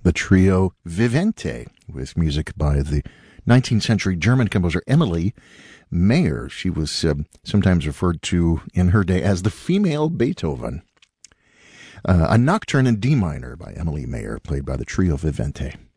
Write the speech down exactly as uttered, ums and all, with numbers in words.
the trio Vivente, with music by the nineteenth century German composer Emily Mayer. She was uh, sometimes referred to in her day as the female Beethoven. Uh, a Nocturne in D minor by Emily Mayer, played by the trio Vivente.